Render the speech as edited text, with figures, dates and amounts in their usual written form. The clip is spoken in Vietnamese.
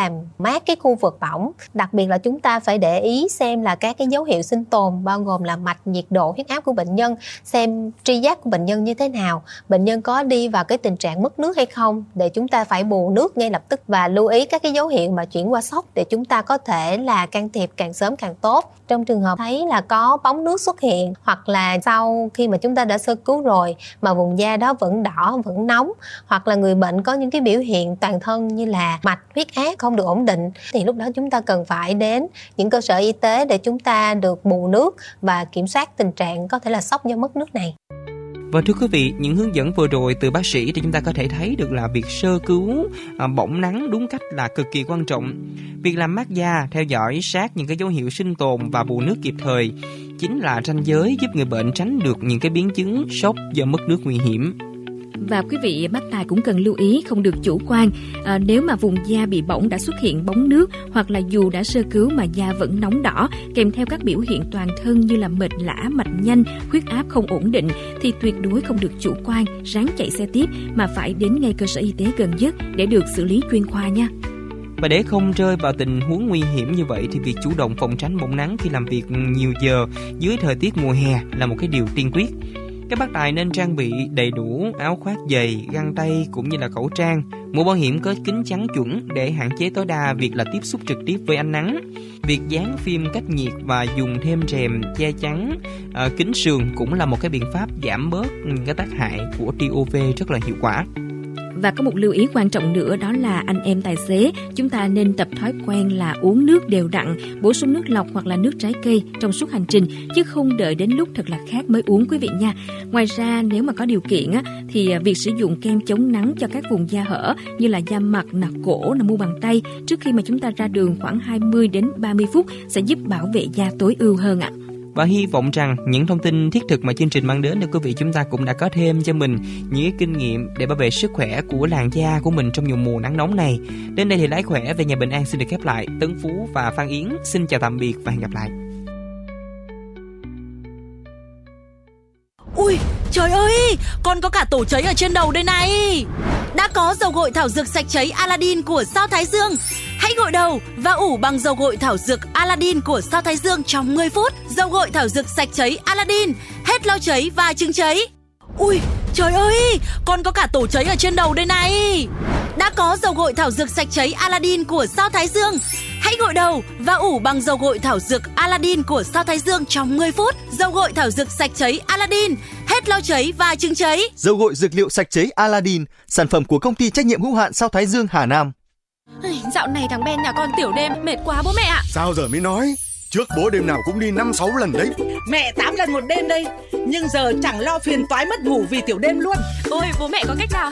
làm mát cái khu vực bỏng. Đặc biệt là chúng ta phải để ý xem là các cái dấu hiệu sinh tồn, bao gồm là mạch, nhiệt độ, huyết áp của bệnh nhân, xem tri giác của bệnh nhân như thế nào, bệnh nhân có đi vào cái tình trạng mất nước hay không, để chúng ta phải bù nước ngay lập tức, và lưu ý các cái dấu hiệu mà chuyển qua sốc để chúng ta có thể là can thiệp càng sớm càng tốt. Trong trường hợp thấy là có bóng nước xuất hiện, hoặc là sau khi mà chúng ta đã sơ cứu rồi mà vùng da đó vẫn đỏ, vẫn nóng, hoặc là người bệnh có những cái biểu hiện toàn thân như là mạch, huyết áp không được ổn định, thì lúc đó chúng ta cần phải đến những cơ sở y tế để chúng ta được bù nước và kiểm soát tình trạng có thể là sốc do mất nước này. Và thưa quý vị, những hướng dẫn vừa rồi từ bác sĩ thì chúng ta có thể thấy được là việc sơ cứu bỏng nắng đúng cách là cực kỳ quan trọng. Việc làm mát da, theo dõi sát những cái dấu hiệu sinh tồn và bù nước kịp thời chính là ranh giới giúp người bệnh tránh được những cái biến chứng sốc do mất nước nguy hiểm. Và quý vị bác tài cũng cần lưu ý không được chủ quan. Nếu mà vùng da bị bỏng đã xuất hiện bóng nước, hoặc là dù đã sơ cứu mà da vẫn nóng đỏ kèm theo các biểu hiện toàn thân như là mệt lả, mạch nhanh, huyết áp không ổn định, thì tuyệt đối không được chủ quan, ráng chạy xe tiếp mà phải đến ngay cơ sở y tế gần nhất để được xử lý chuyên khoa nha. Và để không rơi vào tình huống nguy hiểm như vậy thì việc chủ động phòng tránh bỏng nắng khi làm việc nhiều giờ dưới thời tiết mùa hè là một cái điều tiên quyết. Các bác tài nên trang bị đầy đủ áo khoác dày, găng tay cũng như là khẩu trang, mũ bảo hiểm có kính chắn chuẩn để hạn chế tối đa việc là tiếp xúc trực tiếp với ánh nắng. Việc dán phim cách nhiệt và dùng thêm rèm che chắn kính sườn cũng là một cái biện pháp giảm bớt cái tác hại của tia UV rất là hiệu quả. Và có một lưu ý quan trọng nữa, đó là anh em tài xế, chúng ta nên tập thói quen là uống nước đều đặn, bổ sung nước lọc hoặc là nước trái cây trong suốt hành trình, chứ không đợi đến lúc thật là khát mới uống quý vị nha. Ngoài ra, nếu mà có điều kiện thì việc sử dụng kem chống nắng cho các vùng da hở như là da mặt, cổ, mu bàn tay trước khi mà chúng ta ra đường khoảng 20 đến 30 phút sẽ giúp bảo vệ da tối ưu hơn ạ. Và hy vọng rằng những thông tin thiết thực mà chương trình mang đến để quý vị chúng ta cũng đã có thêm cho mình những kinh nghiệm để bảo vệ sức khỏe của làn da của mình trong nhiều mùa nắng nóng này. Đến đây thì Lái Khỏe về nhà Bình An xin được khép lại. Tấn Phú và Phan Yến xin chào tạm biệt và hẹn gặp lại. Ui, trời ơi, con có cả tổ cháy ở trên đầu đây này. Đã có dầu gội thảo dược sạch cháy Aladdin của Sao Thái Dương. Hãy gội đầu và ủ bằng dầu gội thảo dược Aladdin của Sao Thái Dương trong 10 phút. Dầu gội thảo dược sạch cháy Aladdin, hết lau cháy và chứng cháy. Ui, trời ơi, con có cả tổ cháy ở trên đầu đây này. Đã có dầu gội thảo dược sạch cháy Aladdin của Sao Thái Dương. Hãy gội đầu và ủ bằng dầu gội thảo dược Aladdin của Sao Thái Dương trong 10 phút. Dầu gội thảo dược sạch cháy Aladdin, hết lau cháy và chứng cháy. Dầu gội dược liệu sạch cháy Aladdin, sản phẩm của công ty trách nhiệm hữu hạn Sao Thái Dương Hà Nam. Dạo này thằng Ben nhà con tiểu đêm mệt quá bố mẹ ạ. Sao giờ mới nói? Trước bố đêm nào cũng đi 5-6 lần đấy. Mẹ 8 lần một đêm đây. Nhưng giờ chẳng lo phiền toái mất ngủ vì tiểu đêm luôn. Ôi bố mẹ có cách nào